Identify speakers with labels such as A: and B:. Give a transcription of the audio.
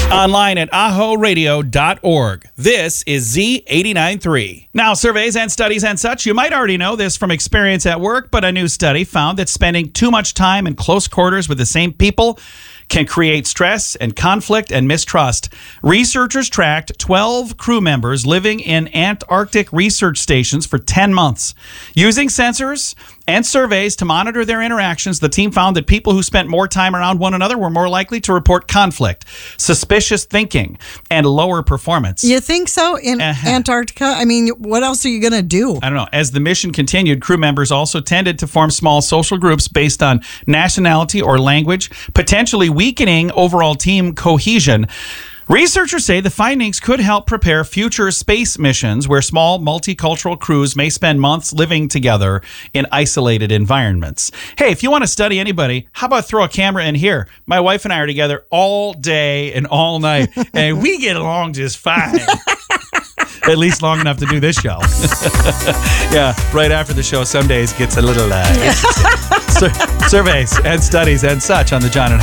A: Online at ahoradio.org. This is Z89.3. Now, surveys and studies and such, you might already know this from experience at work, but a new study found that spending too much time in close quarters with the same people can create stress and conflict and mistrust. Researchers tracked 12 crew members living in Antarctic research stations for 10 months. Using sensors and surveys to monitor their interactions, the team found that people who spent more time around one another were more likely to report conflict, suspicious thinking, and lower performance.
B: You think so? In Antarctica? I mean, what else are you going to do?
A: I don't know. As the mission continued, crew members also tended to form small social groups based on nationality or language, potentially weakening overall team cohesion. Researchers say the findings could help prepare future space missions where small multicultural crews may spend months living together in isolated environments. Hey, if you want to study anybody, how about throw a camera in here? My wife and I are together all day and all night, and we get along just fine. At least long enough to do this show. Yeah, right after the show, some days gets a little surveys and studies and such on the John and